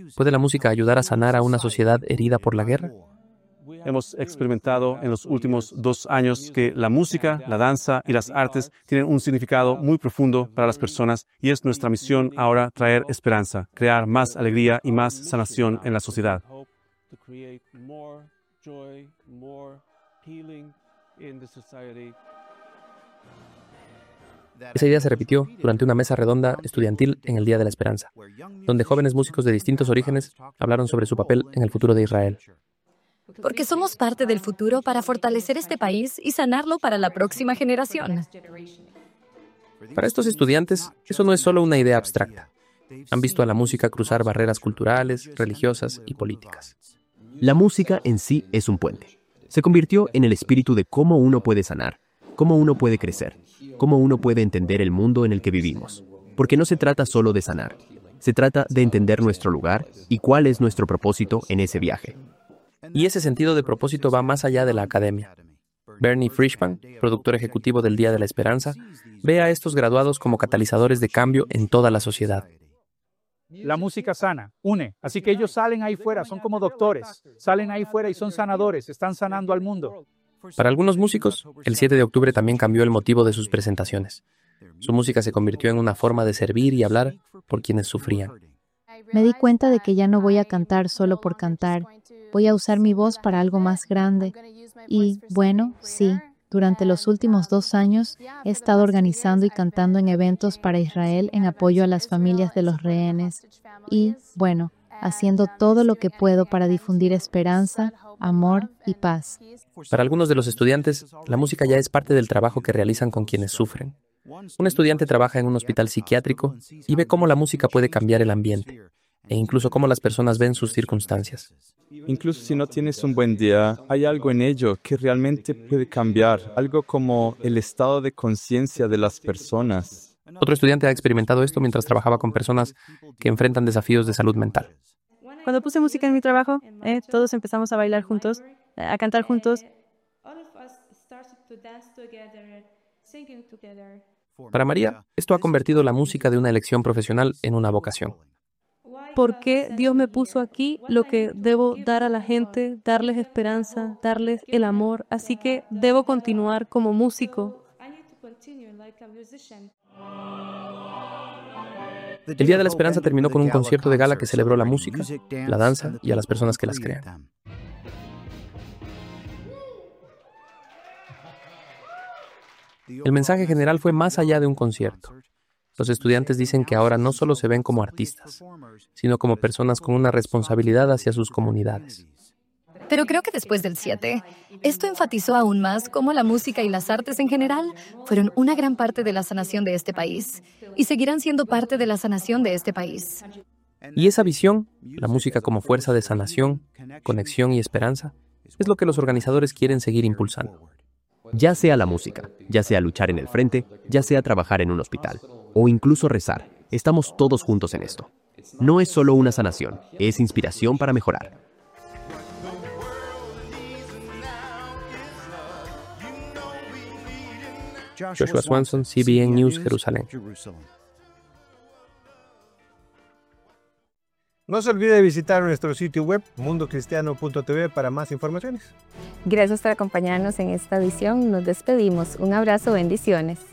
¿Puede la música ayudar a sanar a una sociedad herida por la guerra? Hemos experimentado en los últimos 2 años que la música, la danza y las artes tienen un significado muy profundo para las personas y es nuestra misión ahora traer esperanza, crear más alegría y más sanación en la sociedad. Esa idea se repitió durante una mesa redonda estudiantil en el Día de la Esperanza, donde jóvenes músicos de distintos orígenes hablaron sobre su papel en el futuro de Israel. Porque somos parte del futuro para fortalecer este país y sanarlo para la próxima generación. Para estos estudiantes, eso no es solo una idea abstracta. Han visto a la música cruzar barreras culturales, religiosas y políticas. La música en sí es un puente. Se convirtió en el espíritu de cómo uno puede sanar, cómo uno puede crecer, cómo uno puede entender el mundo en el que vivimos. Porque no se trata solo de sanar, se trata de entender nuestro lugar y cuál es nuestro propósito en ese viaje. Y ese sentido de propósito va más allá de la academia. Bernie Frischman, productor ejecutivo del Día de la Esperanza, ve a estos graduados como catalizadores de cambio en toda la sociedad. La música sana, une. Así que ellos salen ahí fuera, son como doctores. Salen ahí fuera y son sanadores, están sanando al mundo. Para algunos músicos, el 7 de octubre también cambió el motivo de sus presentaciones. Su música se convirtió en una forma de servir y hablar por quienes sufrían. Me di cuenta de que ya no voy a cantar solo por cantar. Voy a usar mi voz para algo más grande. Y, bueno, sí, durante los últimos 2 años he estado organizando y cantando en eventos para Israel en apoyo a las familias de los rehenes. Y, bueno, haciendo todo lo que puedo para difundir esperanza, amor y paz. Para algunos de los estudiantes, la música ya es parte del trabajo que realizan con quienes sufren. Un estudiante trabaja en un hospital psiquiátrico y ve cómo la música puede cambiar el ambiente, e incluso cómo las personas ven sus circunstancias. Incluso si no tienes un buen día, hay algo en ello que realmente puede cambiar, algo como el estado de conciencia de las personas. Otro estudiante ha experimentado esto mientras trabajaba con personas que enfrentan desafíos de salud mental. Cuando puse música en mi trabajo, todos empezamos a bailar juntos, a cantar juntos. Para María, esto ha convertido la música de una elección profesional en una vocación. ¿Por qué Dios me puso aquí? Lo que debo dar a la gente, darles esperanza, darles el amor. Así que debo continuar como músico. El Día de la Esperanza terminó con un concierto de gala que celebró la música, la danza y a las personas que las crean. El mensaje general fue más allá de un concierto. Los estudiantes dicen que ahora no solo se ven como artistas, sino como personas con una responsabilidad hacia sus comunidades. Pero creo que después del 7, esto enfatizó aún más cómo la música y las artes en general fueron una gran parte de la sanación de este país y seguirán siendo parte de la sanación de este país. Y esa visión, la música como fuerza de sanación, conexión y esperanza, es lo que los organizadores quieren seguir impulsando. Ya sea la música, ya sea luchar en el frente, ya sea trabajar en un hospital, o incluso rezar, estamos todos juntos en esto. No es solo una sanación, es inspiración para mejorar. Joshua Swanson, CBN News, Jerusalén. No se olvide de visitar nuestro sitio web mundocristiano.tv para más informaciones. Gracias por acompañarnos en esta edición. Nos despedimos. Un abrazo, bendiciones.